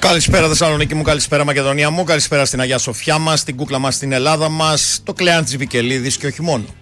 Καλησπέρα Θεσσαλονίκη μου, καλησπέρα Μακεδονία μου, καλησπέρα στην Αγία Σοφιά μας, στην κούκλα μας, στην Ελλάδα μας, το Κλεάνθης Βικελίδης και όχι μόνο.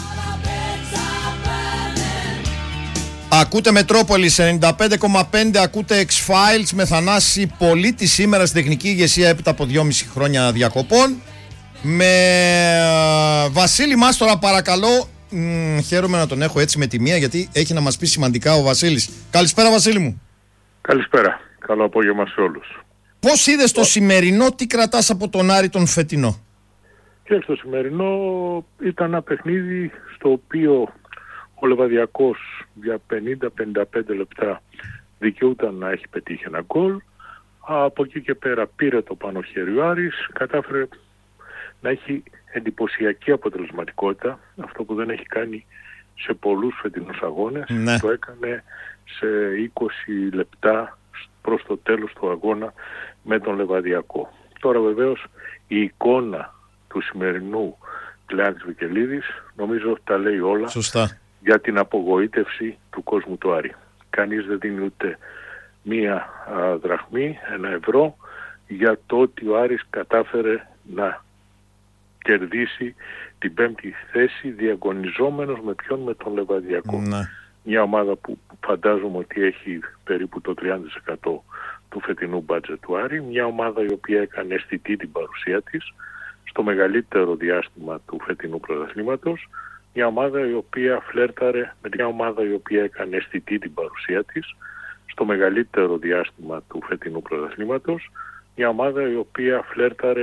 Ακούτε Μετρόπολης 95,5, ακούτε X-Files με Θανάση Πολίτη σήμερα στην τεχνική ηγεσία έπειτα από 2,5 χρόνια διακοπών. Με Βασίλη Μάστορα παρακαλώ, χαίρομαι να τον έχω έτσι με τη μία γιατί έχει να μας πει σημαντικά ο Βασίλης. Καλησπέρα Βασίλη μου. Καλησπέρα, καλό απόγευμα σε όλους. Πώς είδες το σημερινό, τι κρατάς από τον Άρη τον φετινό? Και στο σημερινό ήταν ένα παιχνίδι στο οποίο ο Λεβαδιακός για 50-55 λεπτά δικαιούταν να έχει πετύχει ένα γκολ. Από εκεί και πέρα πήρε το πάνω χέρι ο Άρης, κατάφερε να έχει εντυπωσιακή αποτελεσματικότητα, αυτό που δεν έχει κάνει σε πολλούς φετινούς αγώνες. Ναι. Το έκανε σε 20 λεπτά προς το τέλος του αγώνα με τον Λεβαδιακό. Τώρα βεβαίως η εικόνα του σημερινού Κλεάνθης Βικελίδης νομίζω τα λέει όλα. Σωστά. Για την απογοήτευση του κόσμου του Άρη. Κανείς δεν δίνει ούτε μία δραχμή, ένα ευρώ για το ότι ο Άρης κατάφερε να κερδίσει την 5η θέση διαγωνιζόμενος με ποιον? Με τον Λεβαδιακό. Ναι. Μια ομάδα που φαντάζομαι ότι έχει περίπου το 30% του φετινού μπάτζετ του Άρη. Μια ομάδα η οποία έκανε αισθητή την παρουσία της στο μεγαλύτερο διάστημα του φετινού πρωταθλήματος. Μια ομάδα η οποία φλέρταρε με μια ομάδα η οποία έκανε αισθητή την παρουσία της στο μεγαλύτερο διάστημα του φετινού πρωταθλήματος. Μια ομάδα η οποία φλέρταρε